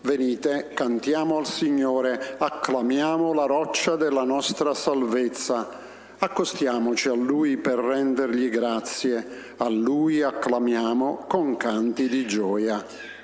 Venite, cantiamo al Signore, acclamiamo la roccia della nostra salvezza. Accostiamoci a Lui per rendergli grazie, a Lui acclamiamo con canti di gioia.